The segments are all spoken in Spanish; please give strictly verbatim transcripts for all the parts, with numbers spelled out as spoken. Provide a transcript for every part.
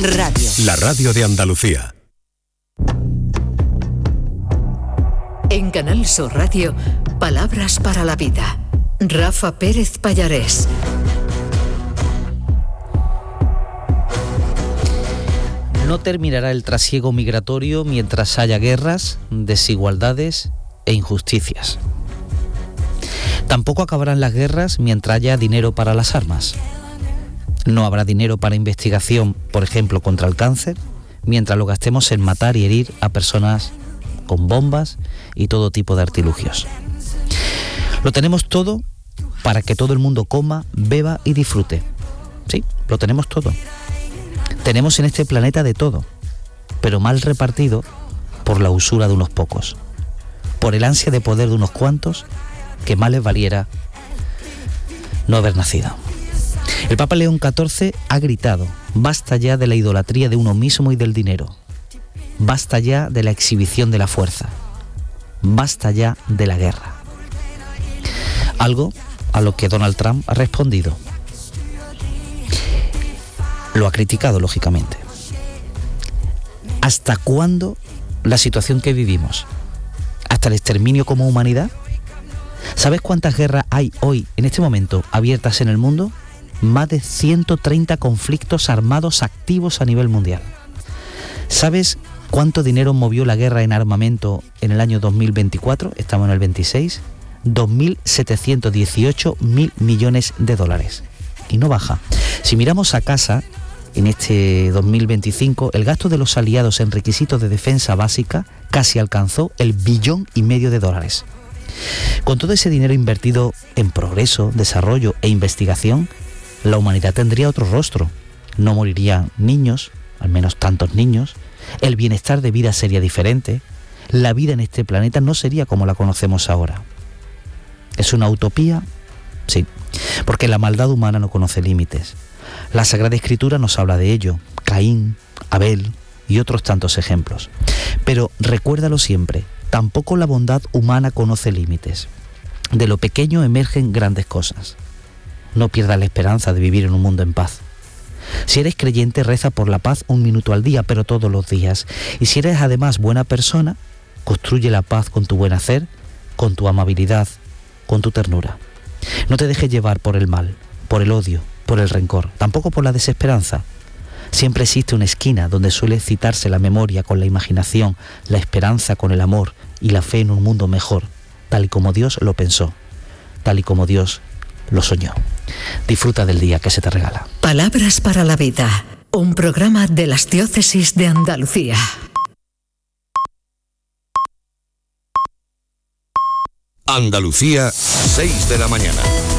Radio. La radio de Andalucía. En Canal Sur Radio, Palabras para la Vida. Rafa Pérez Pallarés. No terminará el trasiego migratorio mientras haya guerras, desigualdades e injusticias. Tampoco acabarán las guerras mientras haya dinero para las armas. No habrá dinero para investigación, por ejemplo, contra el cáncer, mientras lo gastemos en matar y herir a personas con bombas y todo tipo de artilugios. Lo tenemos todo para que todo el mundo coma, beba y disfrute. Sí, lo tenemos todo. Tenemos en este planeta de todo, pero mal repartido por la usura de unos pocos, por el ansia de poder de unos cuantos, que más les valiera no haber nacido. El Papa León catorce ha gritado: basta ya de la idolatría de uno mismo y del dinero, basta ya de la exhibición de la fuerza, basta ya de la guerra. Algo a lo que Donald Trump ha respondido. Lo ha criticado, lógicamente. ¿Hasta cuándo la situación que vivimos? ¿Hasta el exterminio como humanidad? ¿Sabes cuántas guerras hay hoy, en este momento, abiertas en el mundo? Más de ciento treinta conflictos armados activos a nivel mundial. ¿Sabes cuánto dinero movió la guerra en armamento en el año dos mil veinticuatro? Estamos en el veintiséis. dos mil setecientos dieciocho mil millones de dólares. Y no baja. Si miramos a casa, en este dos mil veinticinco, el gasto de los aliados en requisitos de defensa básica casi alcanzó el billón y medio de dólares. Con todo ese dinero invertido en progreso, desarrollo e investigación, la humanidad tendría otro rostro. No morirían niños, al menos tantos niños, el bienestar de vida sería diferente, la vida en este planeta no sería como la conocemos ahora. ¿Es una utopía? Sí, porque la maldad humana no conoce límites. La Sagrada Escritura nos habla de ello, Caín, Abel y otros tantos ejemplos. Pero recuérdalo siempre, tampoco la bondad humana conoce límites. De lo pequeño emergen grandes cosas. No pierdas la esperanza de vivir en un mundo en paz. Si eres creyente, reza por la paz un minuto al día, pero todos los días. Y si eres además buena persona, construye la paz con tu buen hacer, con tu amabilidad, con tu ternura. No te dejes llevar por el mal, por el odio, por el rencor, tampoco por la desesperanza. Siempre existe una esquina donde suele citarse la memoria con la imaginación, la esperanza con el amor y la fe en un mundo mejor, tal y como Dios lo pensó, tal y como Dios lo soñó. Disfruta del día que se te regala. Palabras para la Vida, un programa de las diócesis de Andalucía. Andalucía, seis de la mañana.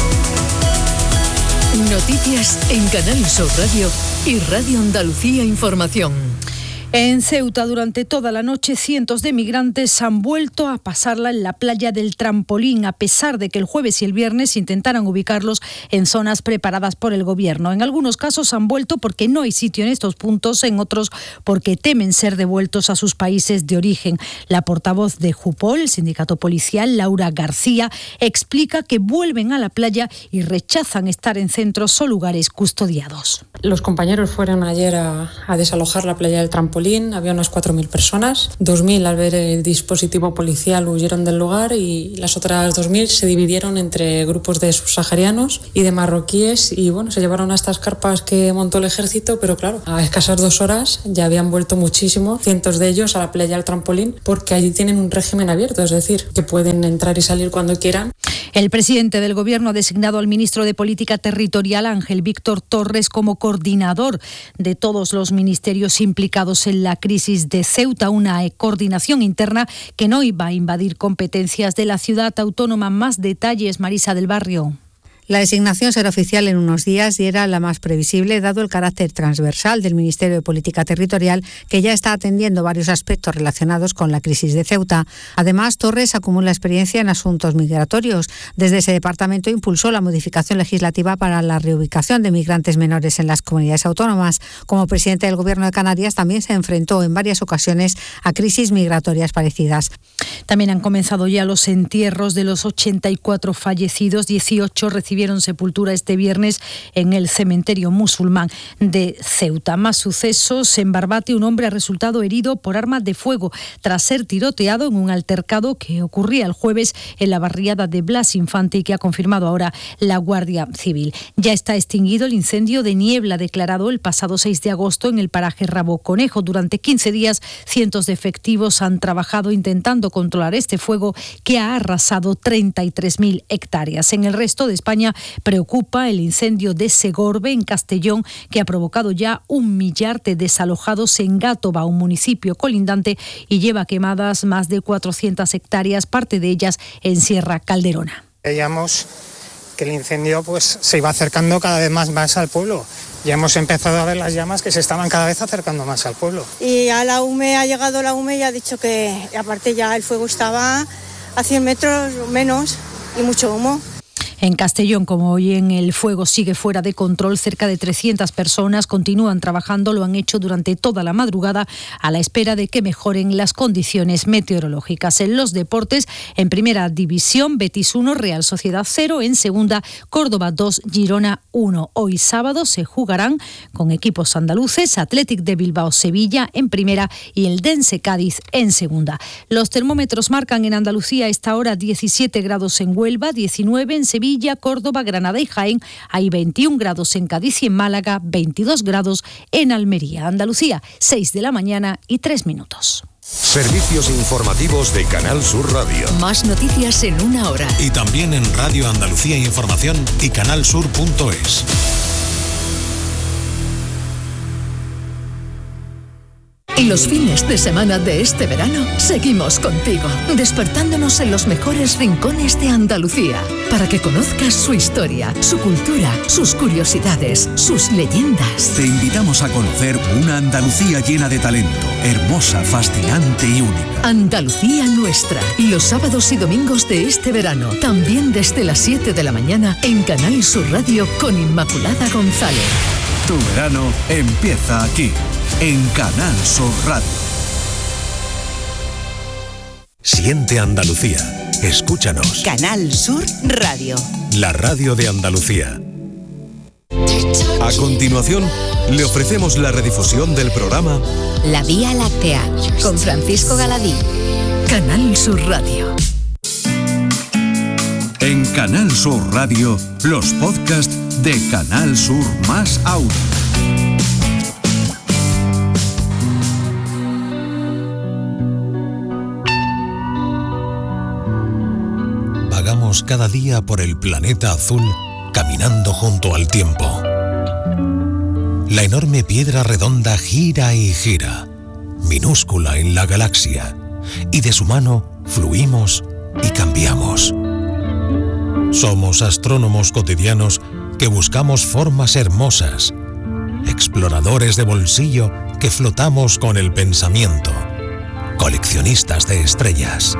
Noticias en Canal Sur Radio y Radio Andalucía Información. En Ceuta, durante toda la noche, cientos de migrantes han vuelto a pasarla en la playa del Trampolín, a pesar de que el jueves y el viernes intentaran ubicarlos en zonas preparadas por el gobierno. En algunos casos han vuelto porque no hay sitio en estos puntos, en otros porque temen ser devueltos a sus países de origen. La portavoz de Jupol, el sindicato policial, Laura García, explica que vuelven a la playa y rechazan estar en centros o lugares custodiados. Los compañeros fueron ayer a, a desalojar la playa del Trampolín. Había unas cuatro mil personas, dos mil al ver el dispositivo policial huyeron del lugar y las otras dos mil se dividieron entre grupos de subsaharianos y de marroquíes y bueno, se llevaron a estas carpas que montó el ejército, pero claro, a escasas dos horas ya habían vuelto muchísimos, cientos de ellos a la playa del Trampolín, porque allí tienen un régimen abierto, es decir, que pueden entrar y salir cuando quieran. El presidente del Gobierno ha designado al ministro de Política Territorial, Ángel Víctor Torres, como coordinador de todos los ministerios implicados en la crisis de Ceuta, una coordinación interna que no iba a invadir competencias de la ciudad autónoma. Más detalles, Marisa del Barrio. La designación será oficial en unos días y era la más previsible, dado el carácter transversal del Ministerio de Política Territorial, que ya está atendiendo varios aspectos relacionados con la crisis de Ceuta. Además, Torres acumula experiencia en asuntos migratorios. Desde ese departamento impulsó la modificación legislativa para la reubicación de migrantes menores en las comunidades autónomas. Como presidente del Gobierno de Canarias, también se enfrentó en varias ocasiones a crisis migratorias parecidas. También han comenzado ya los entierros de los ochenta y cuatro fallecidos, dieciocho recibieron recibieron sepultura este viernes en el cementerio musulmán de Ceuta. Más sucesos. En Barbate, un hombre ha resultado herido por armas de fuego tras ser tiroteado en un altercado que ocurría el jueves en la barriada de Blas Infante y que ha confirmado ahora la Guardia Civil. Ya está extinguido el incendio de niebla declarado el pasado seis de agosto en el paraje Rabo Conejo. Durante quince días, cientos de efectivos han trabajado intentando controlar este fuego que ha arrasado treinta y tres mil hectáreas. En el resto de España preocupa el incendio de Segorbe, en Castellón, que ha provocado ya un millar de desalojados en Gátova, un municipio colindante, y lleva quemadas más de cuatrocientas hectáreas, parte de ellas en Sierra Calderona. Veíamos que el incendio pues se iba acercando cada vez más, más al pueblo. Ya hemos empezado a ver las llamas que se estaban cada vez acercando más al pueblo. Y a la U M E ha llegado la U M E y ha dicho que aparte ya el fuego estaba a cien metros menos y mucho humo. En Castellón, como hoy en el fuego sigue fuera de control, cerca de trescientas personas continúan trabajando, lo han hecho durante toda la madrugada a la espera de que mejoren las condiciones meteorológicas. En los deportes, en primera división, Betis uno, Real Sociedad cero, en segunda, Córdoba dos, Girona uno. Hoy sábado se jugarán con equipos andaluces, Athletic de Bilbao Sevilla en primera y el Dense Cádiz en segunda. Los termómetros marcan en Andalucía a esta hora diecisiete grados en Huelva, diecinueve en Sevilla, Córdoba, Granada y Jaén. Hay veintiún grados en Cádiz y en Málaga, veintidós grados en Almería. Andalucía, seis de la mañana y tres minutos. Servicios informativos de Canal Sur Radio. Más noticias en una hora. Y también en Radio Andalucía Información y canalsur punto es. Los fines de semana de este verano seguimos contigo, despertándonos en los mejores rincones de Andalucía, para que conozcas su historia, su cultura, sus curiosidades, sus leyendas. Te invitamos a conocer una Andalucía llena de talento, hermosa, fascinante y única. Andalucía nuestra, los sábados y domingos de este verano, también desde las siete de la mañana en Canal Sur Radio con Inmaculada González. Tu verano empieza aquí, en Canal Sur Radio. Siente Andalucía. Escúchanos. Canal Sur Radio. La radio de Andalucía. A continuación, le ofrecemos la redifusión del programa La Vía Láctea, con Francisco Galadí. Canal Sur Radio. En Canal Sur Radio, los podcasts de Canal Sur más Audio. Vagamos cada día por el planeta azul, caminando junto al tiempo. La enorme piedra redonda gira y gira, minúscula en la galaxia, y de su mano fluimos y cambiamos. Somos astrónomos cotidianos que buscamos formas hermosas, exploradores de bolsillo que flotamos con el pensamiento, coleccionistas de estrellas.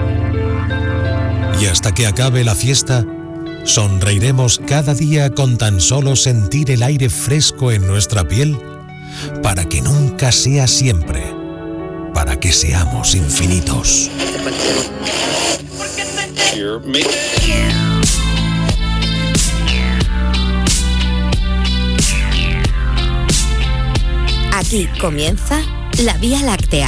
Y hasta que acabe la fiesta, sonreiremos cada día con tan solo sentir el aire fresco en nuestra piel, para que nunca sea siempre, para que seamos infinitos. Aquí comienza La Vía Láctea.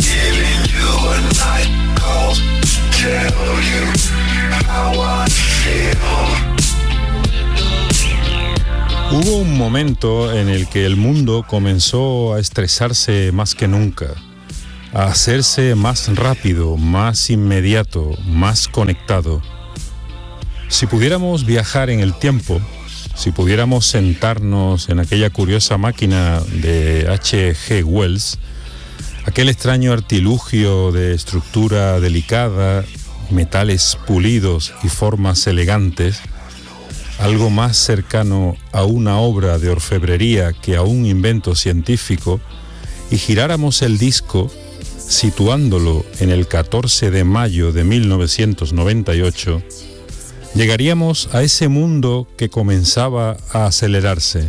Hubo un momento en el que el mundo comenzó a estresarse más que nunca, a hacerse más rápido, más inmediato, más conectado. Si pudiéramos viajar en el tiempo, si pudiéramos sentarnos en aquella curiosa máquina de H G Wells, aquel extraño artilugio de estructura delicada, metales pulidos y formas elegantes, algo más cercano a una obra de orfebrería que a un invento científico, y giráramos el disco situándolo en el catorce de mayo de mil novecientos noventa y ocho, llegaríamos a ese mundo que comenzaba a acelerarse.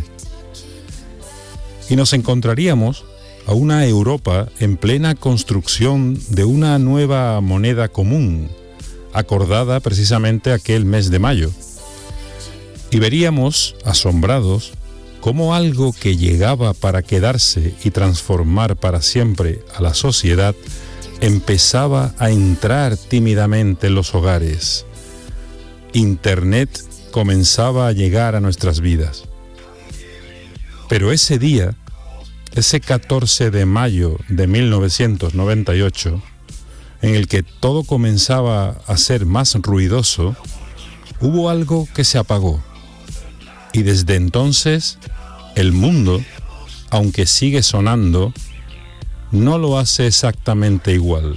Y nos encontraríamos a una Europa en plena construcción de una nueva moneda común, acordada precisamente aquel mes de mayo. Y veríamos, asombrados, cómo algo que llegaba para quedarse y transformar para siempre a la sociedad empezaba a entrar tímidamente en los hogares. Internet comenzaba a llegar a nuestras vidas. Pero ese día, ese catorce de mayo de mil novecientos noventa y ocho, en el que todo comenzaba a ser más ruidoso, hubo algo que se apagó. Y desde entonces, el mundo, aunque sigue sonando, no lo hace exactamente igual.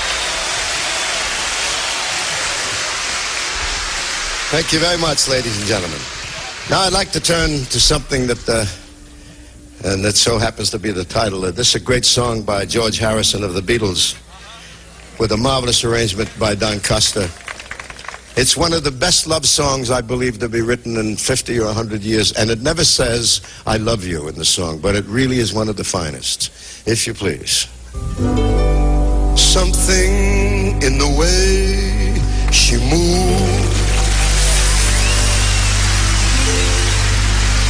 Thank you very much, ladies and gentlemen. Now I'd like to turn to something that, uh, and that so happens to be the title. Uh, this is a great song by George Harrison of the Beatles, with a marvelous arrangement by Don Costa. It's one of the best love songs, I believe, to be written in fifty or one hundred years, and it never says, I love you in the song, but it really is one of the finest. If you please. Something in the way